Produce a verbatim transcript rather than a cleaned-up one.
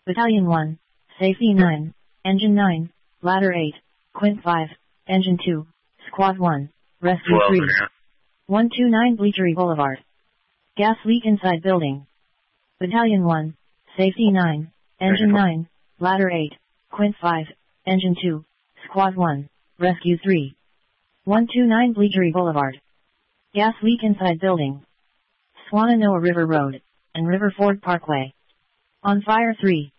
Battalion one, Safety nine, Engine nine, Ladder eight, Quint five, Engine two, Squad one, Rescue twelve three. and a half. one two nine Bleachery Boulevard. Gas leak inside building. Battalion one, Safety nine, Engine nine, Ladder eight, Quint five, Engine two, Squad one, Rescue three. one two nine Bleachery Boulevard. Gas leak inside building. Swannanoa River Road, and River Ford Parkway. On fire three.